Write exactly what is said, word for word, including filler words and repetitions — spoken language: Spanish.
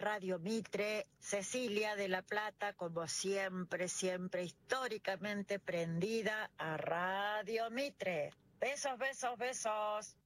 Radio Mitre, Cecilia de La Plata, como siempre, siempre históricamente prendida a Radio Mitre. Besos, besos, besos.